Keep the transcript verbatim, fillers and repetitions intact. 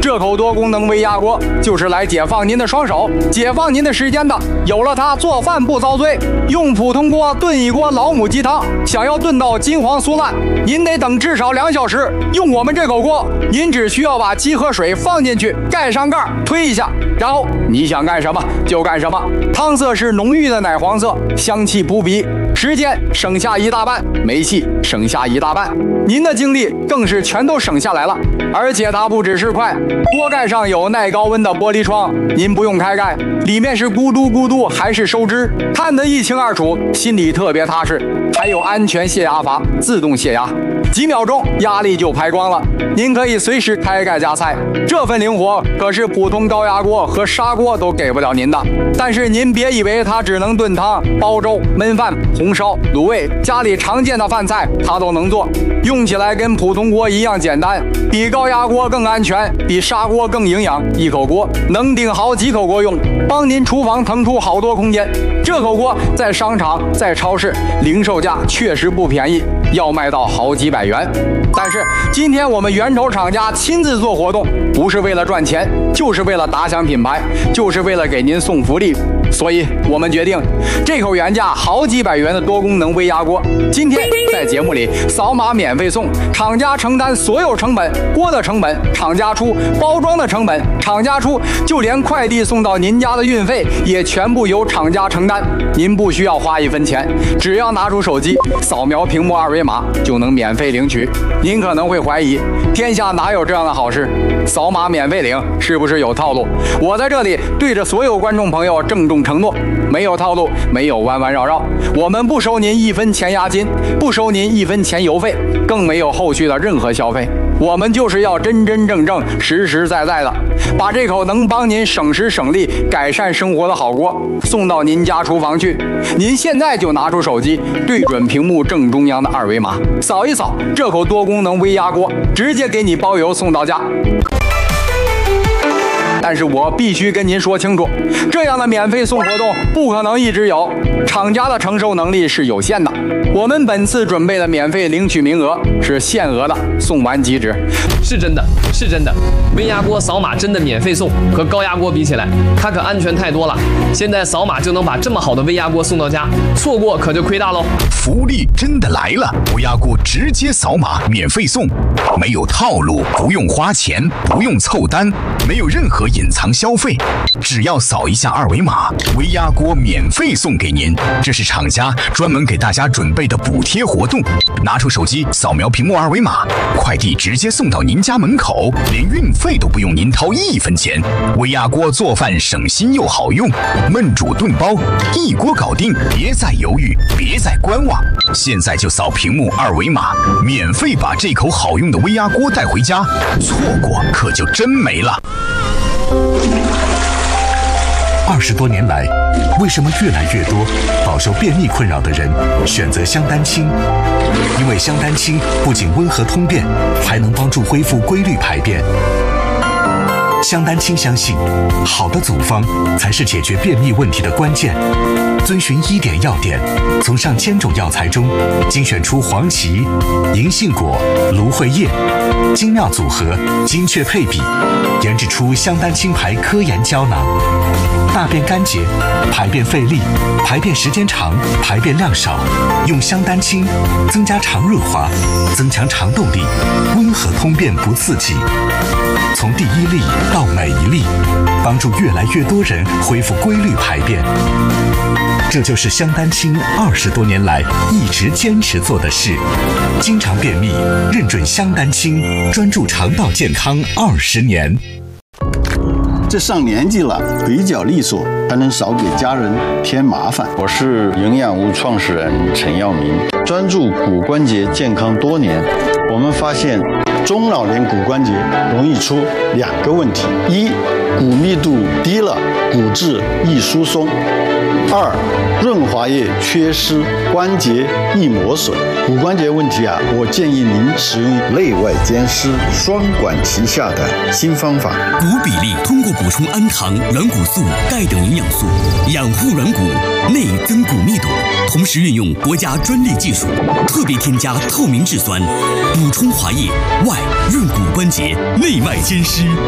这口多功能微压锅就是来解放您的双手，解放您的时间的。有了它，做饭不遭罪。用普通锅炖一锅老母鸡汤，想要炖到金黄酥烂，您得等至少两小时。用我们这口锅，您只需要把鸡和水放进去，盖上盖，推一下，然后你想干什么就干什么。汤色是浓郁的奶黄色，香气扑鼻，时间省下一大半，煤气省下一大半，您的精力更是全都省下来了。而且它不只是快，锅盖上有耐高温的玻璃窗，您不用开盖，里面是咕嘟咕嘟还是收汁，看得一清二楚，心里特别踏实。还有安全泄压阀，自动泄压，几秒钟压力就排光了，您可以随时开盖加菜。这份灵活可是普通高压锅和砂锅都给不了您的。但是您别以为它只能炖汤、煲粥、焖饭、红烧、卤味，家里常见的饭菜它都能做，用起来跟普通锅一样简单，比高压锅更安全，比砂锅更营养。一口锅能顶好几口锅用，帮您厨房腾出好多空间。这口锅在商场、在超市零售价确实不便宜，要卖到好几百元。但是今天我们源头厂家亲自做活动，不是为了赚钱，就是为了打响品牌，就是为了给您送福利。所以我们决定，这口原价好几百元的多功能微压锅，今天在节目里扫码免费送，厂家承担所有成本，锅的成本厂家出，包装的成本厂家出，就连快递送到您家的运费也全部由厂家承担。您不需要花一分钱，只要拿出手机扫描屏幕二维码就能免费领取。您可能会怀疑，天下哪有这样的好事？扫码免费领是不是有套路？我在这里对着所有观众朋友郑重承诺，没有套路，没有弯弯绕绕，我们不收您一分钱押金，不收您一分钱邮费，更没有后续的任何消费。我们就是要真真正正、实实在在的把这口能帮您省时省力、改善生活的好锅送到您家厨房去。您现在就拿出手机，对准屏幕正中央的二维码，扫一扫，这口多功能微压锅直接给你包邮送到家。但是我必须跟您说清楚，这样的免费送活动不可能一直有，厂家的承受能力是有限的。我们本次准备的免费领取名额是限额的，送完即止。 是真的，是真的，微压锅扫码真的免费送，和高压锅比起来，它可安全太多了。现在扫码就能把这么好的微压锅送到家，错过可就亏大喽！ 福利真的来了，微压锅直接扫码免费送，没有套路，不用花钱，不用凑单，没有任何隐藏消费，只要扫一下二维码，微压锅免费送给您。这是厂家专门给大家准备的补贴活动，拿出手机扫描屏幕二维码，快递直接送到您家门口，连运费都不用您掏一分钱。微压锅做饭省心又好用，焖煮炖煲一锅搞定，别再犹豫，别再观望，现在就扫屏幕二维码，免费把这口好用的微压锅带回家，错过可就真没了。 二十多年来，为什么越来越多饱受便秘困扰的人选择香丹清？因为香丹清不仅温和通便，还能帮助恢复规律排便。香丹清相信，好的组方才是解决便秘问题的关键。遵循医典要点，从上千种药材中精选出黄芪、银杏果、芦荟叶，精妙组合，精确配比，研制出香丹清牌科研胶囊。大便干结、排便费力、排便时间长、排便量少，用香丹清增加肠润滑，增强肠动力，温和通便不刺激。从第一粒到每一粒，帮助越来越多人恢复规律排便。这就是香丹清二十多年来一直坚持做的事。经常便秘，认准香丹清，专注肠道健康二十年。 这上年纪了，腿脚利索，才能少给家人添麻烦。 我是营养屋创始人陈耀明，专注骨关节健康多年。我们发现，中老年骨关节容易出两个问题：一，骨密度低了，骨质易疏松；二，润滑液缺失，关节易磨损。骨关节问题啊，我建议您使用内外兼施、双管齐下的新方法。 骨比例通过补充氨糖、软骨素、钙等营养素，养护软骨，内增骨密度，同时运用国家专利技术，特别添加透明质酸，补充滑液，外润骨关节，内外兼施。